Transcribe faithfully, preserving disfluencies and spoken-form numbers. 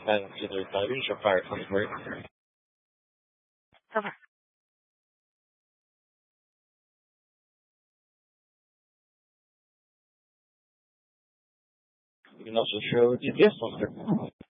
and either diving or fire twenty-three. Over. You can also show G P S pointer.